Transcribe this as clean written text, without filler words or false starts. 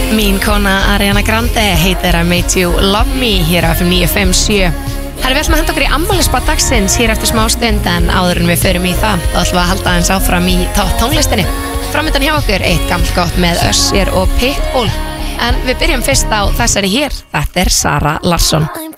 Mín kona Ariana Grande heitir I Made You Love Me hér á FM 957. Herra, við ætlum að henda okkur í afmælisbarn dagsins hér eftir smá stund, en áður en við förum í það þá ætlum við að halda aðeins áfram í tónlistinni. Framöndan hjá okkur eitt gamalt gott með Usher og Pitbull, en við byrjum fyrst á þessari hér. Þetta er Zara Larsson.